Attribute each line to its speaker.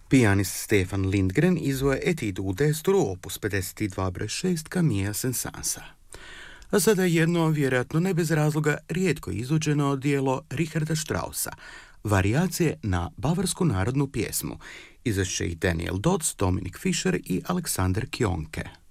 Speaker 1: Pijanist Stefan Lindgren izveo je Etude u D-dur opus 52 broj 6 Camilla Saint-Saënsa. A sada je jedno, vjerojatno ne bez razloga, rijetko izuđeno dijelo Richarda Straussa, varijacije na bavarsku narodnu pjesmu. Izvešće ih Daniel Dodds, Dominic Fischer i Alexander Kionke.